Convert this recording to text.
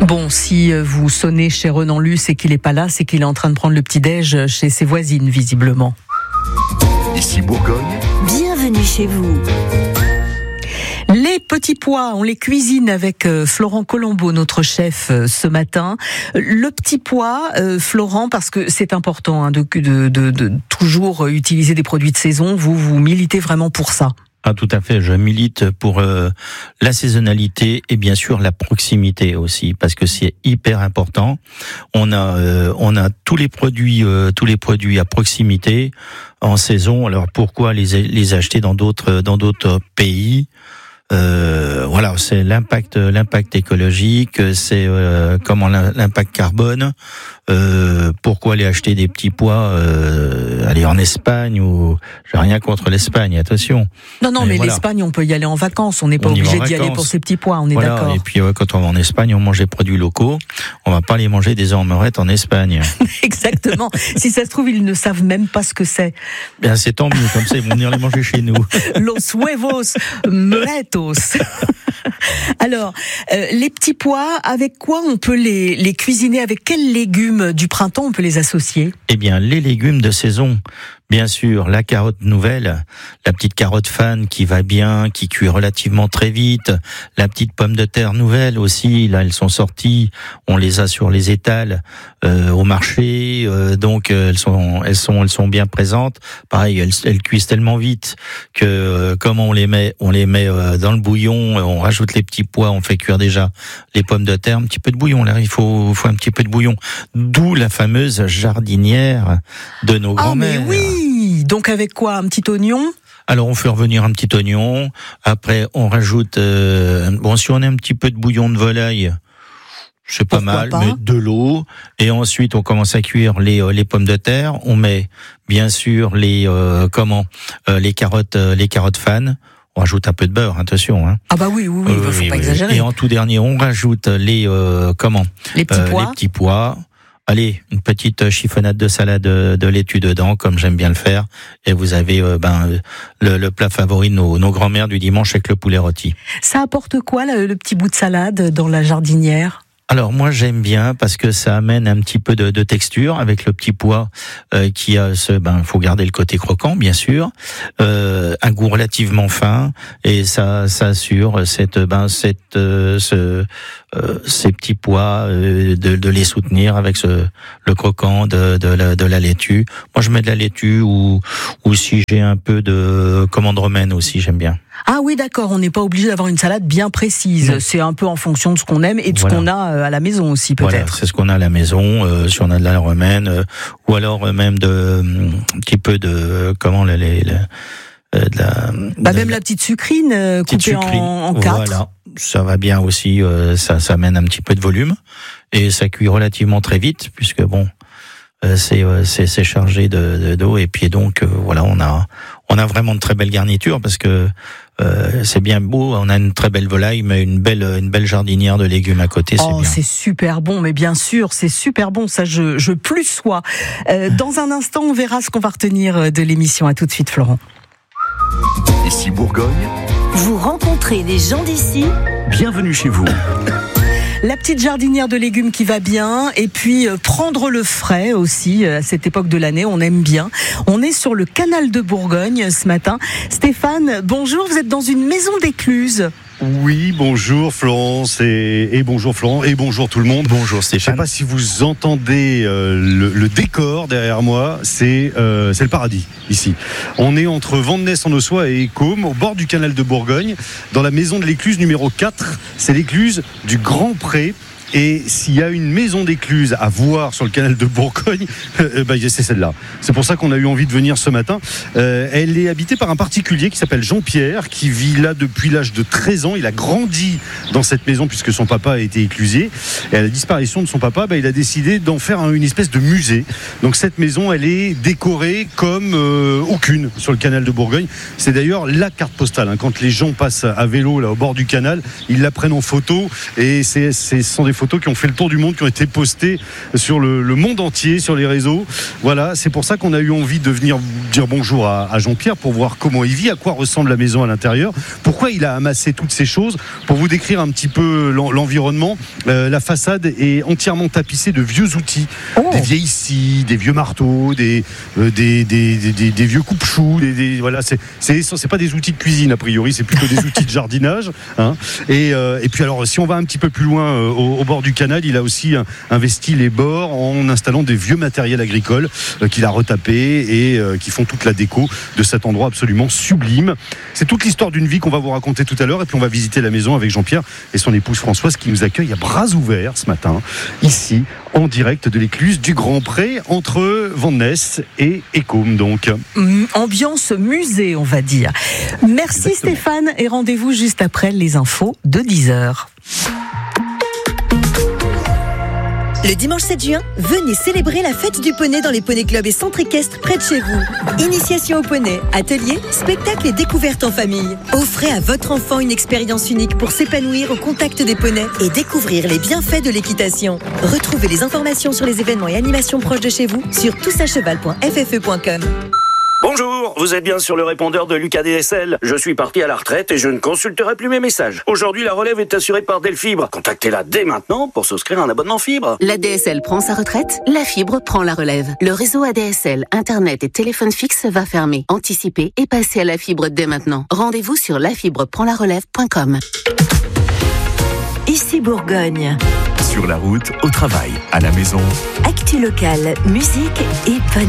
Bon, si vous sonnez chez Renan Luce et qu'il n'est pas là, c'est qu'il est en train de prendre le petit-déj chez ses voisines, visiblement. Ici Bourgogne. Bienvenue chez vous. Les petits pois, on les cuisine avec Florent Colombo, notre chef, ce matin. Le petit pois, Florent, parce que c'est important de toujours utiliser des produits de saison. Vous militez vraiment pour ça. Ah, tout à fait. Je milite pour la saisonnalité et bien sûr la proximité aussi, parce que c'est hyper important. On a tous les produits à proximité en saison. Alors pourquoi les acheter dans d'autres pays? Voilà, c'est l'impact écologique, c'est comment l'impact carbone. Pourquoi aller acheter des petits pois aller en Espagne ou j'ai rien contre l'Espagne, attention. Non, mais voilà. L'Espagne, on peut y aller en vacances. On n'est pas obligé d'y aller pour ces petits pois. On est d'accord. Et puis quand on va en Espagne, on mange des produits locaux. On va pas aller manger des œufs en meurette en Espagne. Exactement. Si ça se trouve, ils ne savent même pas ce que c'est. Bien, c'est tant mieux. Comme ça, ils vont venir les manger chez nous. Los huevos meretos. Alors, les petits pois, avec quoi on peut les cuisiner? Avec quels légumes du printemps on peut les associer? Eh bien, les légumes de saison. Bien sûr, la carotte nouvelle, la petite carotte fan qui va bien, qui cuit relativement très vite, la petite pomme de terre nouvelle aussi, là elles sont sorties, on les a sur les étals au marché, donc elles sont bien présentes. Pareil, elles cuisent tellement vite que comme on les met dans le bouillon, on rajoute les petits pois, on fait cuire déjà les pommes de terre, un petit peu de bouillon là, il faut un petit peu de bouillon. D'où la fameuse jardinière de nos grands-mères. Mais oui. Donc avec quoi? Un petit oignon? Alors on fait revenir un petit oignon. Après on rajoute si on a un petit peu de bouillon de volaille, c'est pas mal, mais de l'eau. Et ensuite on commence à cuire les pommes de terre. On met bien sûr les carottes fan. On rajoute un peu de beurre, attention. Hein. Ah bah oui, faut pas exagérer. Et en tout dernier on rajoute les petits pois. Allez, une petite chiffonnade de salade de laitue dedans, comme j'aime bien le faire. Et vous avez le plat favori de nos grands-mères du dimanche avec le poulet rôti. Ça apporte quoi, le petit bout de salade dans la jardinière? Alors moi j'aime bien parce que ça amène un petit peu de texture avec le petit pois qui a faut garder le côté croquant bien sûr, un goût relativement fin et ça assure ces petits pois de les soutenir avec le croquant de la laitue. Moi je mets de la laitue ou si j'ai un peu de commande romaine aussi, j'aime bien. Ah oui, d'accord, on n'est pas obligé d'avoir une salade bien précise. Non. C'est un peu en fonction de ce qu'on aime et de ce qu'on a à la maison aussi, peut-être. Voilà, c'est ce qu'on a à la maison, si on a de la romaine, ou alors même un petit peu de, même la petite sucrine coupée en 4. Voilà, ça va bien aussi, ça amène un petit peu de volume et ça cuit relativement très vite puisque c'est chargé d'eau et puis donc voilà, on a vraiment de très belles garnitures parce que c'est bien beau, on a une très belle volaille mais une belle jardinière de légumes à côté, c'est bien. C'est super bon, mais bien sûr, c'est super bon, ça je plus sois. Dans un instant, on verra ce qu'on va retenir de l'émission. À tout de suite, Florent. Ici Bourgogne. Vous rencontrez des gens d'ici. Bienvenue chez vous. La petite jardinière de légumes qui va bien et puis prendre le frais aussi à cette époque de l'année, on aime bien. On est sur le canal de Bourgogne ce matin. Stéphane, bonjour, vous êtes dans une maison d'écluse. Oui, bonjour Florence et bonjour Florent et bonjour tout le monde. Bonjour Stéphane. Je sais pas si vous entendez le décor derrière moi, c'est le paradis ici. On est entre Vandenesse-en-Ossois et Écôme, au bord du canal de Bourgogne, dans la maison de l'écluse numéro 4. C'est l'écluse du Grand Pré. Et s'il y a une maison d'écluse à voir sur le canal de Bourgogne, c'est celle-là. C'est pour ça qu'on a eu envie de venir ce matin. Elle est habitée par un particulier qui s'appelle Jean-Pierre, qui vit là depuis l'âge de 13 ans. Il a grandi dans cette maison puisque son papa a été éclusier. Et à la disparition de son papa, il a décidé d'en faire une espèce de musée. Donc cette maison, elle est décorée comme aucune sur le canal de Bourgogne. C'est d'ailleurs la carte postale. Quand les gens passent à vélo là au bord du canal, ils la prennent en photo et ce sont des photos qui ont fait le tour du monde, qui ont été postées sur le monde entier, sur les réseaux. Voilà, c'est pour ça qu'on a eu envie de venir dire bonjour à Jean-Pierre pour voir comment il vit, à quoi ressemble la maison à l'intérieur, pourquoi il a amassé toutes ces choses. Pour vous décrire un petit peu l'environnement, la façade est entièrement tapissée de vieux outils, des vieilles scies, des vieux marteaux, des vieux coupe-choux, voilà, c'est pas des outils de cuisine a priori, c'est plutôt des outils de jardinage, hein. Et puis alors, si on va un petit peu plus loin au bord du canal, il a aussi investi les bords en installant des vieux matériels agricoles qu'il a retapés et qui font toute la déco de cet endroit absolument sublime. C'est toute l'histoire d'une vie qu'on va vous raconter tout à l'heure, et puis on va visiter la maison avec Jean-Pierre et son épouse Françoise qui nous accueille à bras ouverts ce matin, ici, en direct de l'écluse du Grand Pré, entre Vannes et Écôme donc. Ambiance musée, on va dire. Merci Exactement. Stéphane, et rendez-vous juste après les infos de 10h. Le dimanche 7 juin, venez célébrer la fête du poney dans les poneys clubs et centres équestres près de chez vous. Initiation au poney, ateliers, spectacles et découvertes en famille. Offrez à votre enfant une expérience unique pour s'épanouir au contact des poneys et découvrir les bienfaits de l'équitation. Retrouvez les informations sur les événements et animations proches de chez vous sur toutsacheval.ffe.com. Bonjour, vous êtes bien sur le répondeur de Lucas DSL. Je suis parti à la retraite et je ne consulterai plus mes messages. Aujourd'hui, la relève est assurée par Delfibre. Contactez-la dès maintenant pour souscrire un abonnement fibre. La DSL prend sa retraite, la fibre prend la relève. Le réseau ADSL, Internet et téléphone fixe va fermer. Anticipez et passez à la fibre dès maintenant. Rendez-vous sur lafibreprendlarelève.com. Ici Bourgogne. Sur la route, au travail, à la maison. Actu locale, musique et bonne